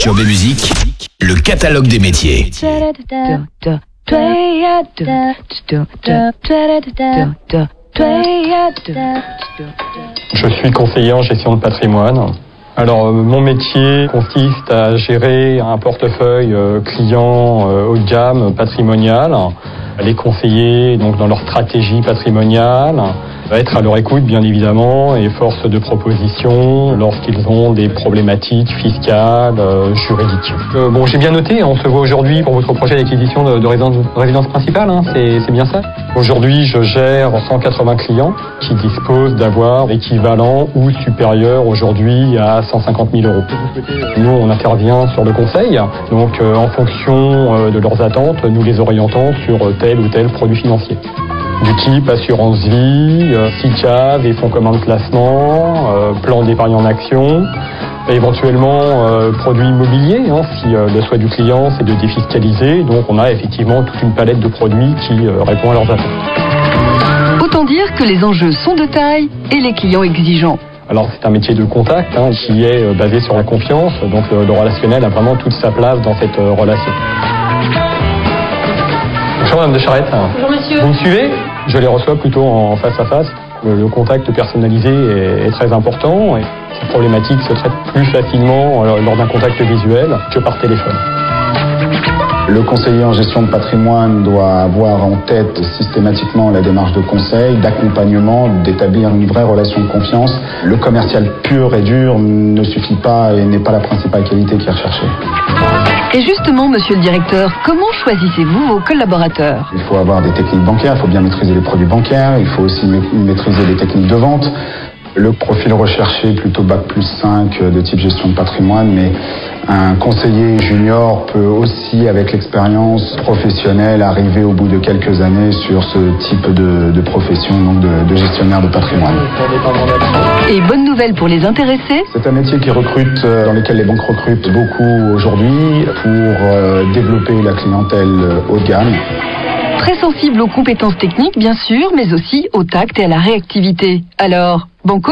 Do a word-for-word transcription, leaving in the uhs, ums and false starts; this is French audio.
Sur B-Musique, le catalogue des métiers. Je suis conseiller en gestion de patrimoine. Alors, mon métier consiste à gérer un portefeuille euh, client euh, haut de gamme patrimonial, les conseiller donc dans leur stratégie patrimoniale, être à leur écoute bien évidemment et force de proposition lorsqu'ils ont des problématiques fiscales, euh, juridiques. Euh, bon, j'ai bien noté, on se voit aujourd'hui pour votre projet d'acquisition de, de résidence, résidence principale, hein, c'est, c'est bien ça. Aujourd'hui, je gère cent quatre-vingts clients qui disposent d'avoir équivalent ou supérieur aujourd'hui à cent cinquante mille euros. Nous, on intervient sur le conseil, donc euh, en fonction euh, de leurs attentes, nous les orientons sur tel ou tel produit financier. Du type assurance vie, euh, S I C A V et fonds communs de placement, euh, plan d'épargne en action, et éventuellement euh, produits immobiliers, hein, si euh, le souhait du client c'est de défiscaliser. Donc on a effectivement toute une palette de produits qui euh, répond à leurs attentes. Autant dire que les enjeux sont de taille et les clients exigeants. Alors c'est un métier de contact hein, qui est euh, basé sur la confiance, donc le, le relationnel a vraiment toute sa place dans cette euh, relation. Bonjour Madame de Charette. Bonjour monsieur. Vous me suivez ? Je les reçois plutôt en face à face. Le, le contact personnalisé est, est très important et ces problématiques se traitent plus facilement lors d'un contact visuel que par téléphone. Le conseiller en gestion de patrimoine doit avoir en tête systématiquement la démarche de conseil, d'accompagnement, d'établir une vraie relation de confiance. Le commercial pur et dur ne suffit pas et n'est pas la principale qualité qui est recherchée. Et justement, monsieur le directeur, comment choisissez-vous vos collaborateurs ? Il faut avoir des techniques bancaires, il faut bien maîtriser les produits bancaires, il faut aussi maîtriser les techniques de vente. Le profil recherché, plutôt bac plus cinq de type gestion de patrimoine, mais un conseiller junior peut aussi, avec l'expérience professionnelle, arriver au bout de quelques années sur ce type de, de profession, donc de, de gestionnaire de patrimoine. Et bonne nouvelle pour les intéressés ? C'est un métier qui recrute, dans lequel les banques recrutent beaucoup aujourd'hui pour euh, développer la clientèle haut de gamme. Très sensible aux compétences techniques, bien sûr, mais aussi au tact et à la réactivité. Alors, banco ?